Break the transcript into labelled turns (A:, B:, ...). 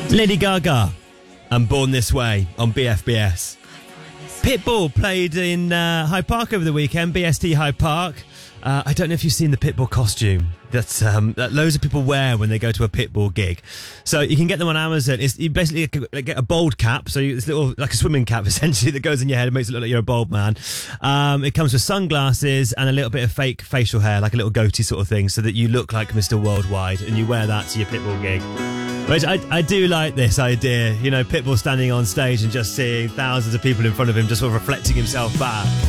A: Lady Gaga and Born This Way on BFBS. Pitbull played in Hyde Park over the weekend, BST Hyde Park. I don't know if you've seen the Pitbull costume that loads of people wear when they go to a Pitbull gig. So you can get them on Amazon. You basically get a bald cap, so it's little like a swimming cap essentially that goes in your head and makes it look like you're a bald man. It comes with sunglasses and a little bit of fake facial hair, like a little goatee sort of thing, so that you look like Mr. Worldwide, and you wear that to your Pitbull gig. Which I do like this idea, you know, Pitbull standing on stage and just seeing thousands of people in front of him just sort of reflecting himself back.